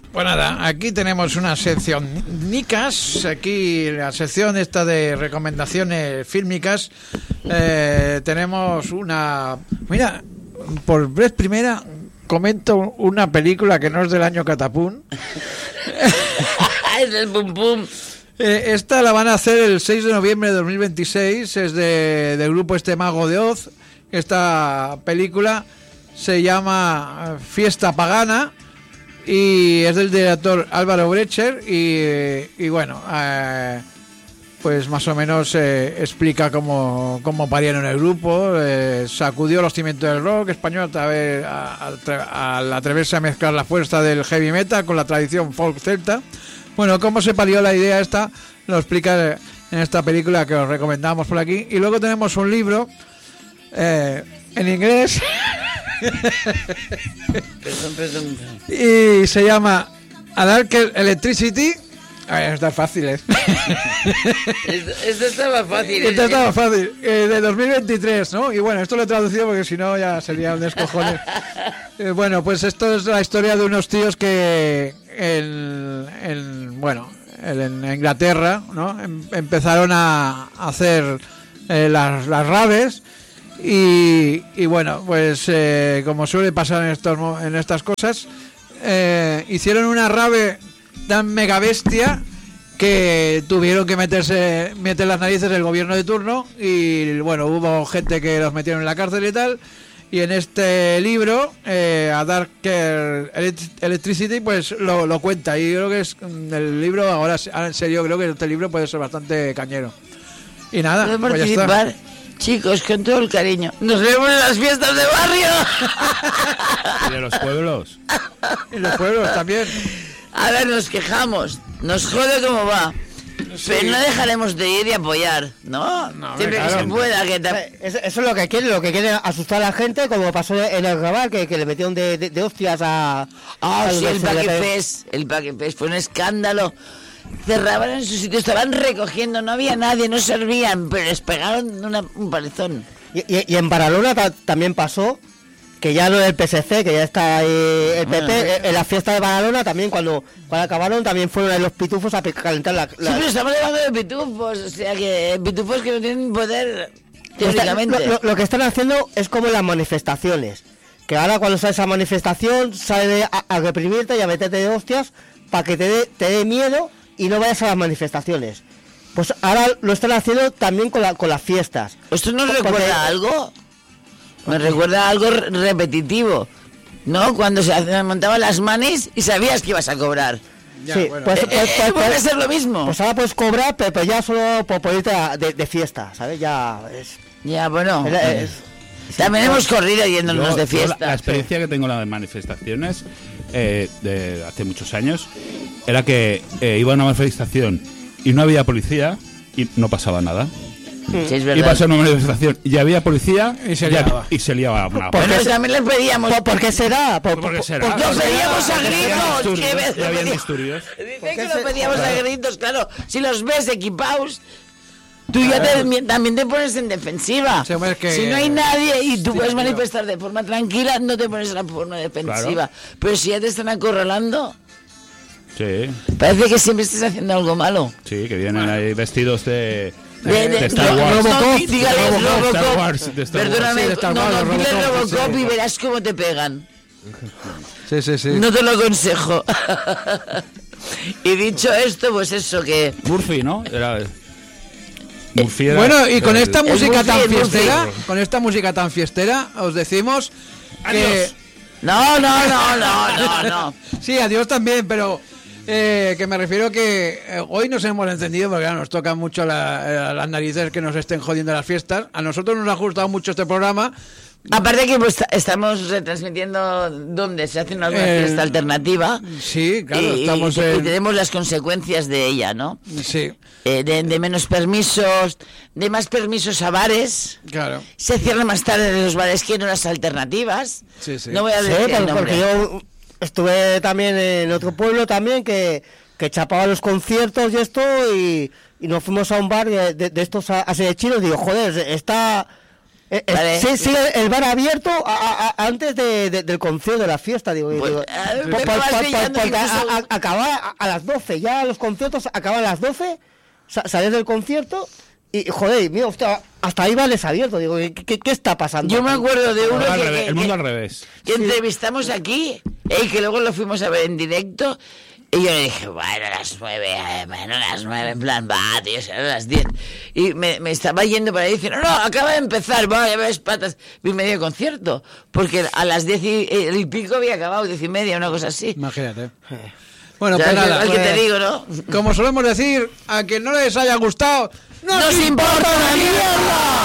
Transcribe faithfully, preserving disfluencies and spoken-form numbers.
Pues nada, aquí tenemos una sección Nicas, aquí la sección esta de recomendaciones fílmicas. Eh, tenemos una... Mira, por vez primera comento una película que no es del año Catapún. Es del Pum Pum. Eh, esta la van a hacer el seis de noviembre de dos mil veintiséis, es de, del grupo este Mago de Oz. Esta película se llama Fiesta Pagana y es del director Álvaro Brecher y, y bueno, eh, pues más o menos eh, explica cómo, cómo parieron el grupo, eh, sacudió los cimientos del rock español a ver, a, a, al atreverse a mezclar la fuerza del heavy metal con la tradición folk celta. Bueno, cómo se parió la idea esta lo explica en esta película que os recomendamos por aquí. Y luego tenemos un libro eh, en inglés Perdón, perdón. y se llama Dark Electricity. A ver, está fácil, ¿eh? Esto, esto estaba fácil. Esto estaba fácil. Eh, de dos mil veintitrés, ¿no? Y bueno, esto lo he traducido porque si no ya sería un descojone. Eh, bueno, pues esto es la historia de unos tíos que en, en bueno, en Inglaterra, ¿no? Em, empezaron a hacer eh, las, las raves y, y bueno, pues eh, como suele pasar en estos en estas cosas, eh, hicieron una rave tan mega bestia que tuvieron que meterse meter las narices el gobierno de turno y bueno, hubo gente que los metieron en la cárcel y tal. Y en este libro, eh, A Darker Electricity, pues lo, lo cuenta. Y creo que es el libro, ahora en serio, creo que este libro puede ser bastante cañero. Y nada, ¿Puedo pues ya participar? está. Chicos, con todo el cariño. Nos vemos en las fiestas de barrio. Y de los pueblos. Y los pueblos también. A ver, nos quejamos. Nos jode como va. Sí. Pero no dejaremos de ir y apoyar, ¿no? No, Siempre claro. que se pueda. Que ta- Eso, eso es lo que quieren, lo que quieren asustar a la gente, como pasó en el Raval, que, que le metieron de, de, de hostias a... Ah, a sí, los el de- Paquefest. El Paquefest fue un escándalo. Cerraban en su sitio, estaban recogiendo, no había nadie, no servían, pero les pegaron una, un palizón. Y, y, y en Barcelona ta, también pasó, que ya no del P S C, que ya está ahí el P P, Bueno. en, en la fiesta de Barcelona también, cuando, cuando acabaron, también fueron ahí los pitufos a pe- calentar la... Sí, la- pero estamos hablando de pitufos, o sea que pitufos que no tienen poder, Lo, teóricamente. lo- lo que están haciendo es como las manifestaciones, que ahora cuando sale esa manifestación, sale a, a reprimirte y a meterte de hostias para que te dé te dé miedo y no vayas a las manifestaciones. Pues ahora lo están haciendo también con, la, con las fiestas. ¿Esto nos Porque- recuerda a algo? Me recuerda a algo re- repetitivo, ¿no? Cuando se hacían- montaban las manis y sabías que ibas a cobrar. Ya, sí, bueno. pues, Eh, pues- eh, pues- puede pues- ser lo mismo. pues ahora puedes cobrar, pero, pero ya solo por, por irte a- de, de fiesta, ¿sabes? Ya es... Ya, bueno. es- es- También hemos corrido yéndonos Yo- de yo la, la fiesta. experiencia que tengo en las manifestaciones eh, de hace muchos años era que eh, iba a una manifestación y no había policía y no pasaba nada. Sí, es Iba a verdad. ser una manifestación y había policía Y se y, había- liaba. y se liaba una ¿Por Bueno, qué se- también les pedíamos. ¿Por, por qué será? Por, ¿Por qué por- será? por- Lo pedíamos a Ya había gritos. disturbios, ¿Qué ves? ya habían disturbios. Dicen que se- lo pedíamos a claro. gritos, claro. Si los ves equipados, tú ya te- también te pones en defensiva. Sí, hombre, es que- Si no hay nadie y tú Sí, puedes claro. manifestar de forma tranquila, no te pones en la forma defensiva. Pero si ya te están acorralando, Sí, parece que siempre estás haciendo algo malo. sí, que vienen ahí vestidos de, De, de- de Star no, Wars. no, Robocop. dí- dígales Robocop, Robocop. Star Wars, de Star Wars. Perdóname, Sí, de Star no, Wars, no, los dile Robocop, Robocop sí. y verás cómo te pegan. Sí, sí, sí. No te lo aconsejo. Y dicho esto, pues eso que... Murphy, ¿no? Era, Murphy era Bueno, y con el- esta el música Murphy, tan el Murphy. fiestera, con esta música tan fiestera, os decimos que... Adiós. No, no, no, no, no, no. Sí, adiós también, pero eh, que me refiero que eh, hoy nos hemos encendido porque claro, nos tocan mucho la- eh, las narices que nos estén jodiendo las fiestas. A nosotros nos ha gustado mucho este programa. Aparte que pues, estamos retransmitiendo donde se hace una Eh, fiesta alternativa. Sí, claro, y, estamos y- y en... tenemos las consecuencias de ella, ¿no? Sí, Eh, de, de menos permisos, de más permisos a bares. claro. Se cierran más tarde de los bares que en horas alternativas. Sí, sí. No voy a Sí, decir el por- nombre. porque yo estuve también en otro pueblo también que, que chapaba los conciertos y esto y, y nos fuimos a un bar de, de- de estos a- así de chinos. Digo, joder, está Eh, eh, Vale. sí, sí, el bar abierto a- a- a- antes de, de- del concierto, de la fiesta, digo. Pues, digo, a ver, por- me por- estabas por- pillando porque a- incluso- a- acababa a, a las doce, ya los conciertos acaban a las doce, sa- salías del concierto y, joder, mira, hostia, hasta ahí bares abiertos, digo, ¿qué, qué, qué está pasando? Yo me aquí? acuerdo de uno Al que, revés, que- el mundo que- al revés. que entrevistamos aquí, y que luego lo fuimos a ver en directo, y yo le dije, bueno, a las nueve, eh, bueno, a las nueve, en plan, va, tío, serán las diez. Y me, me estaba yendo por ahí diciendo, no, acaba de empezar, vaya, ves patas, vi medio concierto, porque a las diez y, y pico había acabado, diez y media, una cosa así. Imagínate. Bueno, ¿Sabes pues nada. el que te pues, digo, no? Como solemos decir, a quien no les haya gustado, ¡no ¡Nos importa una mierda!